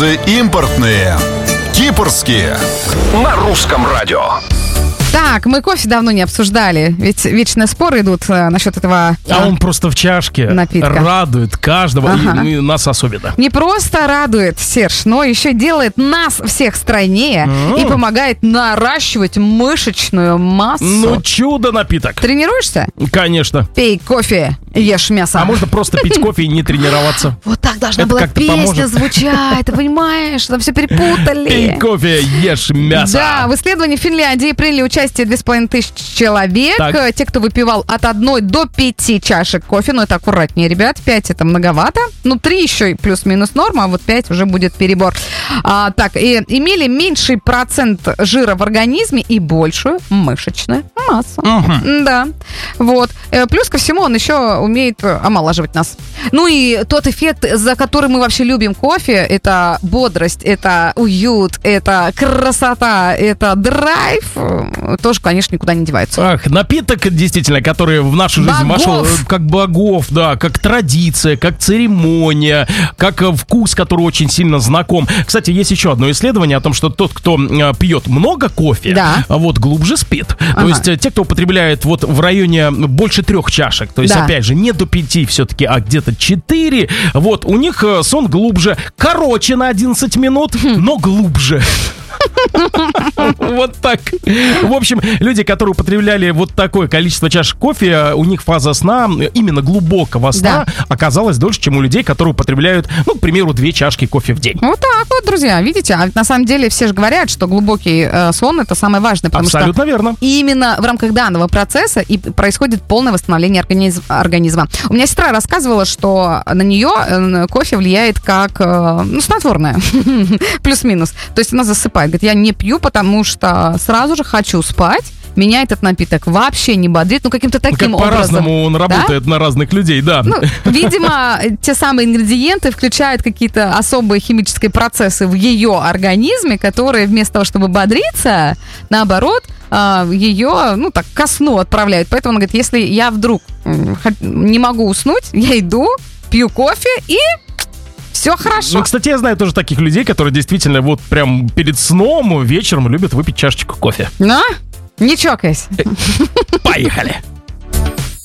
Импортные, кипрские. На русском радио. Так, мы кофе давно не обсуждали, ведь вечные споры идут насчет этого он просто в чашке напитка. Радует каждого, и нас особенно. Не просто радует, Серж, но еще делает нас всех стройнее и помогает наращивать мышечную массу. Ну, чудо-напиток. Тренируешься? Конечно. Пей кофе, ешь мясо. А можно просто пить кофе и не тренироваться. Вот так должна Это была как-то песня поможет. звучать, ты понимаешь? Там все перепутали. Пей кофе, ешь мясо. Да, в исследовании в Финляндии приняли участие 2500 человек. Так. Те, кто выпивал от 1 до 5 чашек кофе, ну это аккуратнее, ребят, 5 это многовато. Ну 3 еще и плюс-минус норма, а вот 5 уже будет перебор. Так, и имели меньший процент жира в организме и большую мышечную массу. Да, вот. Плюс ко всему он еще умеет омолаживать нас. Ну и тот эффект, за который мы вообще любим кофе, это бодрость, это уют, это красота, это драйв, тоже, конечно, никуда не девается. Ах, напиток, действительно, который в нашу жизнь вошел как богов, да, как традиция, как церемония, как вкус, который очень сильно знаком. Кстати, есть еще одно исследование о том, что тот, кто пьет много кофе, вот глубже спит. То есть те, кто употребляет вот в районе больше 3 чашек, то есть, опять же, не до 5 все-таки, а где-то 4, вот, у них сон глубже, короче на 11 минут, но глубже. Вот так. В общем, люди, которые употребляли вот такое количество чашек кофе, у них фаза сна, именно глубокого сна, оказалась дольше, чем у людей, которые употребляют, ну, к примеру, 2 чашки кофе в день. Вот так вот, друзья, видите? А на самом деле все же говорят, что глубокий сон — это самое важное, потому Абсолютно верно. именно в рамках данного процесса и происходит полное восстановление организма. У меня сестра рассказывала, что на нее кофе влияет как, снотворное, плюс-минус. То есть она засыпает. Говорит, я не пью, потому что сразу же хочу спать. Меня этот напиток вообще не бодрит, каким-то таким образом. По-разному он работает на разных людей, да. Ну, видимо, те самые ингредиенты включают какие-то особые химические процессы в ее организме, которые вместо того, чтобы бодриться, наоборот, ее, так, ко сну отправляют. Поэтому она говорит, если я вдруг не могу уснуть, я иду, пью кофе и... все хорошо. Ну, кстати, я знаю тоже таких людей, которые действительно вот прям перед сном вечером любят выпить чашечку кофе. Не чокайся. Поехали.